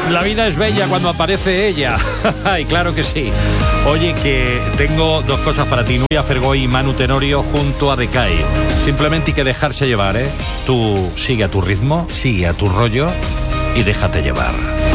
La vida es bella cuando aparece ella. Ay, claro que sí. Oye, que tengo dos cosas para ti. Nuria Fergoy y Manu Tenorio junto a Decay. Simplemente hay que dejarse llevar, ¿eh? Tú sigue a tu ritmo, sigue a tu rollo y déjate llevar.